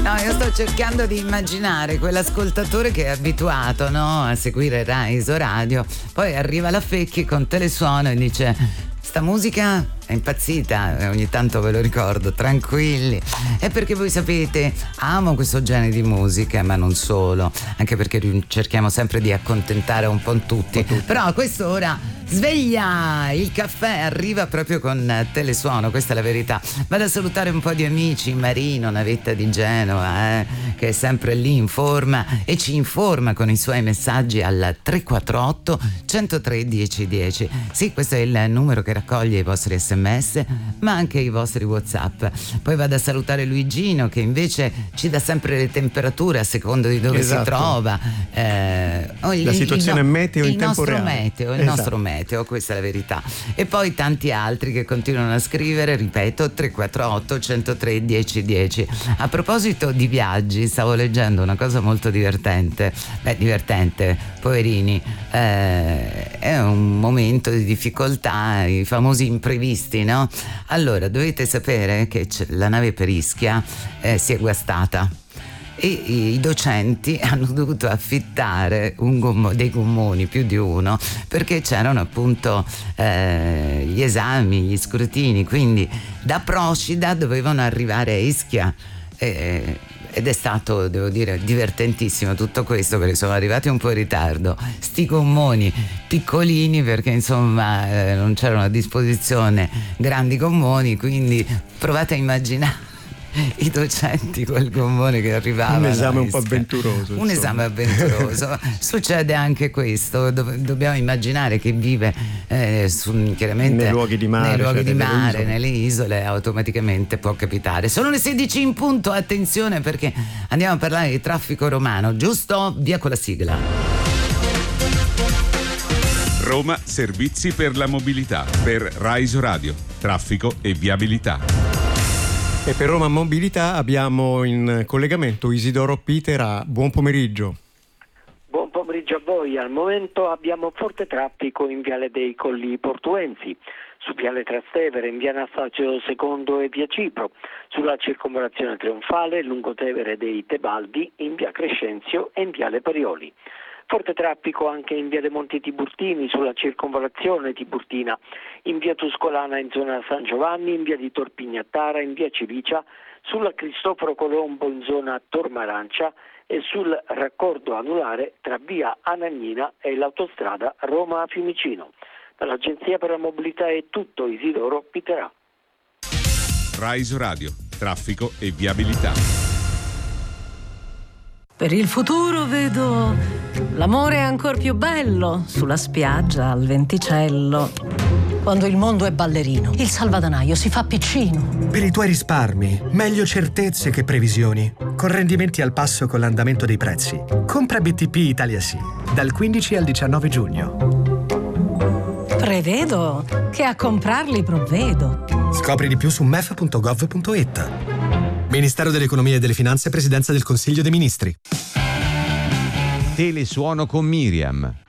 No, io sto cercando di immaginare quell'ascoltatore che è abituato, no, a seguire Rai Isoradio, poi arriva la Fecchi con Telesuono e dice: sta musica è impazzita, ogni tanto ve lo ricordo, tranquilli. È perché voi sapete, amo questo genere di musica, ma non solo, anche perché cerchiamo sempre di accontentare un po' tutti. Però a quest'ora sveglia, il caffè arriva proprio con Telesuono, questa è la verità. Vado a salutare un po' di amici, Marino, Navetta di Genova, che è sempre lì in forma e ci informa con i suoi messaggi al 348 103 1010. Sì, questo è il numero che raccoglie i vostri SMS, ma anche i vostri WhatsApp. Poi vado a salutare Luigino, che invece ci dà sempre le temperature a secondo di dove si trova. La situazione meteo in tempo reale. Il nostro meteo, questa è la verità. E poi tanti altri che continuano a scrivere, ripeto, 348 103 1010. A proposito di viaggi, stavo leggendo una cosa molto divertente. Divertente, poverini, è un momento di difficoltà, i famosi imprevisti, no? Allora, dovete sapere che la nave per Ischia si è guastata e i docenti hanno dovuto affittare dei gommoni, più di uno, perché c'erano appunto gli esami, gli scrutini, quindi da Procida dovevano arrivare a Ischia. Ed è stato, devo dire, divertentissimo tutto questo, perché sono arrivati un po' in ritardo sti gommoni piccolini, perché insomma non c'erano a disposizione grandi gommoni, quindi provate a immaginare i docenti col gommone che arrivava. Un esame un po' avventuroso. Un esame avventuroso. Succede anche questo. Dobbiamo immaginare che vive chiaramente nei luoghi di mare, nelle isole, automaticamente può capitare. Sono le 16 in punto, attenzione, perché andiamo a parlare di traffico romano, giusto? Via con la sigla. Roma, servizi per la mobilità, per Rai Isoradio, traffico e viabilità. E per Roma Mobilità abbiamo in collegamento Isidoro Pitera. Buon pomeriggio. Buon pomeriggio a voi. Al momento abbiamo forte traffico in Viale dei Colli Portuensi, su Viale Trastevere, in Via Anastasio II e Via Cipro, sulla circonvallazione Trionfale, lungo Tevere dei Tebaldi, in Via Crescenzio e in Viale Parioli. Forte traffico anche in Via dei Monti Tiburtini, sulla circonvallazione Tiburtina, in Via Tuscolana in zona San Giovanni, in Via di Torpignattara, in Via Civiccia, sulla Cristoforo Colombo in zona Tormarancia e sul raccordo anulare tra Via Anagnina e l'autostrada Roma-Fiumicino. Dall'Agenzia per la Mobilità è tutto, Isidoro Pitera. Rai Isoradio, traffico e viabilità. Per il futuro vedo l'amore ancor più bello sulla spiaggia al venticello. Quando il mondo è ballerino, il salvadanaio si fa piccino. Per i tuoi risparmi, meglio certezze che previsioni. Con rendimenti al passo con l'andamento dei prezzi. Compra BTP Italia Sì, dal 15 al 19 giugno. Prevedo che a comprarli provvedo. Scopri di più su mef.gov.it. Ministero dell'Economia e delle Finanze, Presidenza del Consiglio dei Ministri. Telesuono con Miriam.